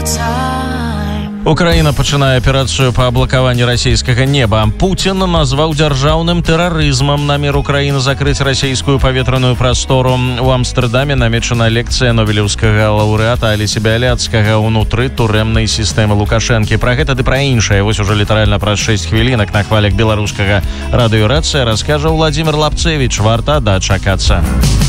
Украіна пачынае аперацыю па аблакаванні расійскага неба. Пуцін назваў дзяржаўным тэрарызмам намер Украіны закрыць расійскую паветраную прастору. У Амстэрдаме намечана лекцыя нобелеўскага лаўрэата Алесі Бяляцкага ўнутры турэмнай сістэмы Лукашэнкі. Пра гэта ды пра іншае вось ужо літаральна праз 6 хвілінак на хвалях беларускага радыёрацыя раскажа Владзімир Лапцевіч. Варта дачакацца.